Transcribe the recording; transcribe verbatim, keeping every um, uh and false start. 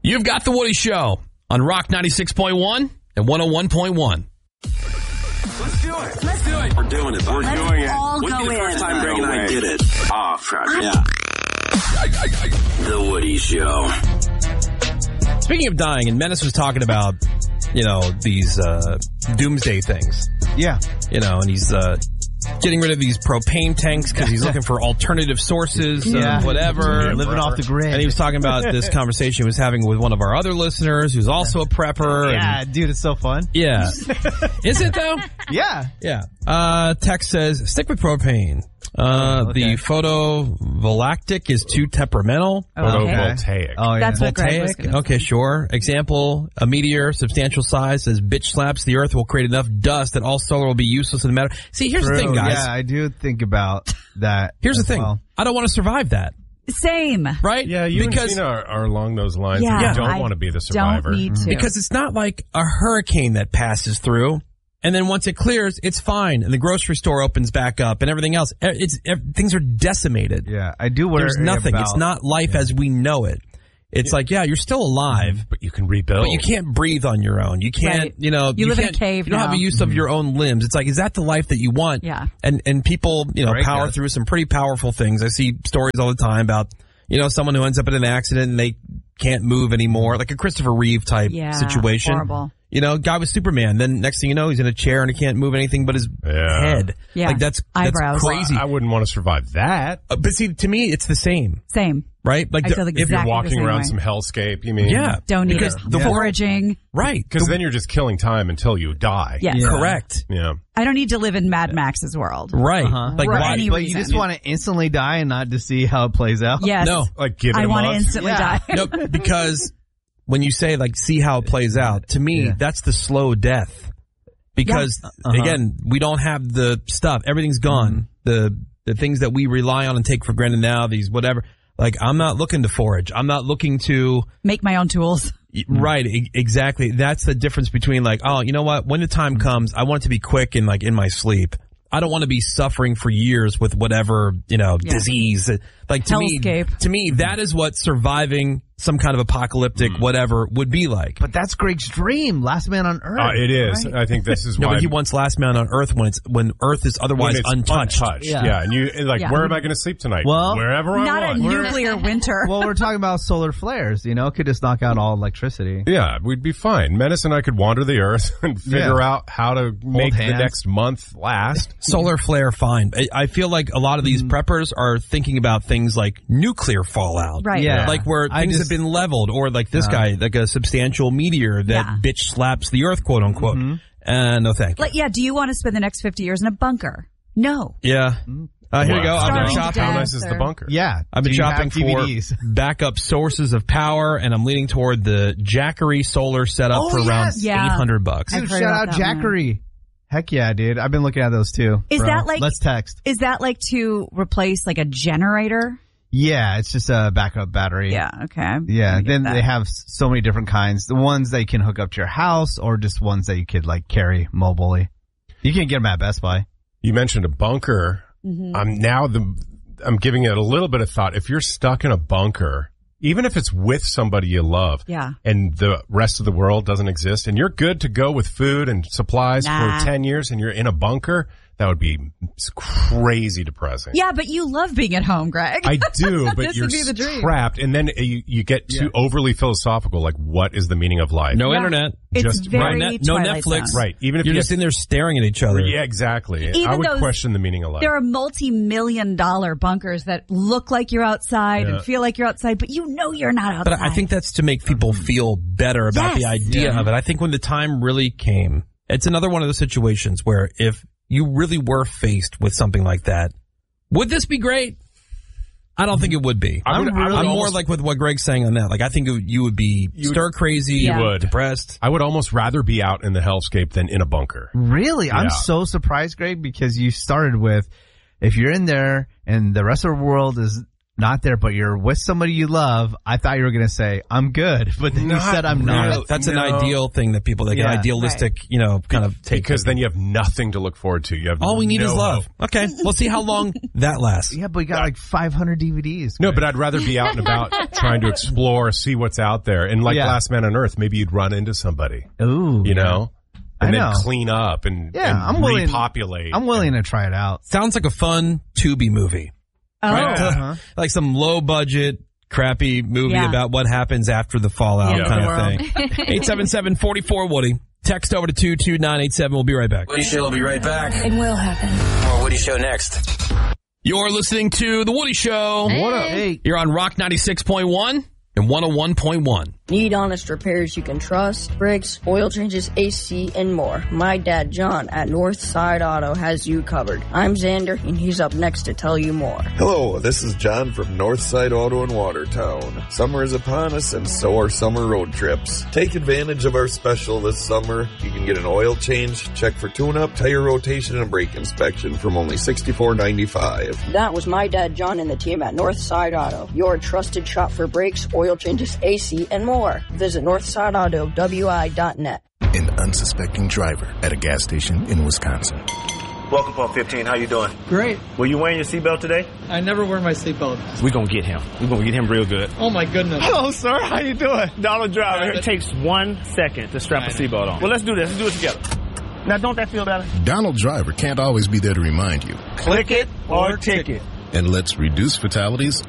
You've got The Woody Show on Rock ninety-six point one and one oh one point one. Let's do it. Let's do it. We're doing it. We're Let's doing it. all Wouldn't go be the first in. time Greg and I did it. Oh, crap. Yeah. The Woody Show. Speaking of dying, and Menace was talking about, you know, these uh, doomsday things. Yeah. You know, and he's uh, getting rid of these propane tanks because he's looking for alternative sources Yeah. of whatever. Yeah, living off the grid. And he was talking about this conversation he was having with one of our other listeners who's also a prepper. Yeah, and, dude, it's so fun. yeah. Is it, though? Yeah. Yeah. Uh, text says, stick with propane. Uh, Oh, okay. The photovoltaic is too temperamental. Photovoltaic. Oh, yeah. That's what Greg was Voltaic? gonna Okay, sure. Example, a meteor, substantial size, says bitch slaps the earth will create enough dust that all solar will be useless in the matter. See, here's True. the thing, guys. Yeah, I do think about that. Here's the as thing. well. I don't want to survive that, Same. right? Yeah, you because, and Tina are, are along those lines. Yeah, and you don't I want to be the survivor. Don't need to. because it's not like a hurricane that passes through. And then once it clears, it's fine, and the grocery store opens back up, and everything else. It's things are decimated. Yeah, I do worry There's nothing. about- It's not life as we know it. It's like, yeah, you're still alive, But you can rebuild. but you can't breathe on your own. You can't, Right. you know, You live in a can't- cave You don't have now. a use of your own limbs. It's like, is that the life that you want? Yeah. And and people, you know, Right, power guys. through some pretty powerful things. I see stories all the time about, you know, someone who ends up in an accident and they can't move anymore, like a Christopher Reeve type Yeah, situation. horrible. You know, guy was Superman. Then next thing you know, he's in a chair and he can't move anything but his Yeah. head. Yeah. Like that's, that's Eyebrows. crazy. I wouldn't want to survive that. Uh, but see, to me, it's the same, Same. right? Like I the- feel if exactly you're the Walking same around way. some hellscape, you mean? yeah, Don't need because it. the whole- Foraging. right, Because The- then you're just killing time until you die. Yes. Yeah. correct, Yeah. I don't need to live in Mad Max's world. right. Uh-huh. Like For why? any But you reason. just want to instantly die and not to see how it plays out. Yes. No. Like give it I a want to month. instantly Yeah. die. No, because when you say like see how it plays out, to me Yeah. that's the slow death. Because Uh-huh. again, we don't have the stuff. Everything's gone. The the things that we rely on and take for granted now, these whatever. Like I'm not looking to forage. I'm not looking to Make my own tools. right. E- exactly. That's the difference between like, oh, you know what? When the time comes, I want it to be quick and like in my sleep. I don't want to be suffering for years with whatever, you know, Yeah. disease. Like to me, Hellscape. to me, that is what surviving some kind of apocalyptic whatever would be like. But that's Greg's dream. Last man on earth. Uh, it is. Right? I think this is No, why. but he wants last man on earth when it's when Earth is when otherwise it's untouched. untouched. Yeah. Yeah. And you like, Yeah. where am I going to sleep tonight? Well, wherever I Not a want. nuclear winter. Well, we're talking about solar flares. You know, it could just knock out all electricity. Yeah, we'd be fine. Menace and I could wander the earth and figure Yeah. out how to make the hands. next month last. Solar flare, fine. I, I feel like a lot of these preppers are thinking about things like nuclear fallout. Right. Yeah. Like where I things just- have been leveled, or like this guy, like a substantial meteor that Yeah. bitch slaps the earth, quote unquote. Uh, no, thank you. Like, yeah, do you want to spend the next fifty years in a bunker? No. Yeah. Uh, here you go. Well, I've been Starving to shopping. How death. nice is the or- bunker? Yeah. I've been Do you shopping have D V Ds? for backup sources of power, and I'm leaning toward the Jackery solar setup Oh, for around yes. Yeah. eight hundred bucks. I've Dude, heard shout about out that one. Jackery. Heck yeah, dude. I've been looking at those too. Is bro. that like- Let's text. Is that like to replace like a generator? Yeah, it's just a backup battery. Yeah. Okay. Yeah, I get then that. they have s- so many different kinds. The ones that you can hook up to your house or just ones that you could like carry mobilely. You can get them at Best Buy. You mentioned a bunker. Mm-hmm. I'm now the, I'm giving it a little bit of thought. If you're stuck in a bunker, even if it's with somebody you love, Yeah. and the rest of the world doesn't exist, and you're good to go with food and supplies Nah. for ten years, and you're in a bunker, that would be crazy depressing. Yeah, but you love being at home, Greg. I do, but This you're would be the dream. trapped, and then you, you get too overly philosophical. Like, what is the meaning of life? No Yeah. internet. It's just- very no, net, no Twilight Netflix. Zone. Right. Even if You're you just have- in there staring at each other. Yeah, exactly. Even I would those- question the meaning of life. There are multi-million dollar bunkers that look like you're outside Yeah. and feel like you're outside, but you know you're not outside. But I think that's to make people feel better about the Yes. idea of it. I think when the time really came, it's another one of those situations where if you really were faced with something like that, would this be great? I don't think it would be. I would- I'm, I would I'm more almost- like with what Greg's saying on that. Like I think it, you would be You would- stir crazy, You would. depressed. I would almost rather be out in the hellscape than in a bunker. Really? Yeah. I'm so surprised, Greg, because you started with, if you're in there and the rest of the world is not there, but you're with somebody you love, I thought you were going to say, I'm good. But then you Not said I'm really. not. That's an No. ideal thing that people, like Yeah. an idealistic, you know, kind of take. Because then you have nothing to look forward to. You have All we need no is love. hope. Okay, we'll see how long that lasts. Yeah, but we got like five hundred D V Ds. No, but I'd rather be out and about trying to explore, see what's out there. And like Yeah. Last Man on Earth, maybe you'd run into somebody, Ooh. you know, I and then know. clean up and, Yeah, and I'm willing- repopulate. I'm willing to try it out. Sounds like a fun Tubi movie. Oh, Yeah. Uh-huh. Like some low budget, crappy movie Yeah. about what happens after the fallout Yeah, kind the of world. thing. eight seven seven, four four, Woody. Text over to two two nine eight seven. We'll be right back. Woody Show will be right back. It will happen. More Woody Show next. You're listening to The Woody Show. What up? Hey. You're on Rock ninety-six point one and one oh one point one. Need honest repairs you can trust, brakes, oil changes, A C, and more. My dad, John, at Northside Auto has you covered. I'm Xander, and he's up next to tell you more. Hello, this is John from Northside Auto in Watertown. Summer is upon us, and so are summer road trips. Take advantage of our special this summer. You can get an oil change, check for tune-up, tire rotation, and brake inspection from only sixty-four ninety-five. That was my dad, John, and the team at Northside Auto, your trusted shop for brakes, oil changes, A C, and more. Visit northside auto w i dot net. An unsuspecting driver at a gas station in Wisconsin. Welcome, Pump fifteen. How you doing? Great. Were you wearing your seatbelt today? I never wear my seatbelt. We're going to get him. We're going to get him real good. Oh, my goodness. Hello, sir. How you doing? Donald Driver. It takes one second to strap a seatbelt on. Well, let's do this. Let's do it together. Now, don't that feel better? Donald Driver can't always be there to remind you. Click it or ticket. And let's reduce fatalities